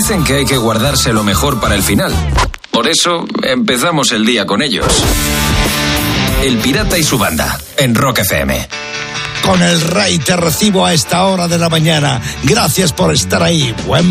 Dicen que hay que guardarse lo mejor para el final. Por eso empezamos el día con ellos. El Pirata y su banda, en Rock FM. Con el Rey te recibo a esta hora de la mañana. Gracias por estar ahí. Buen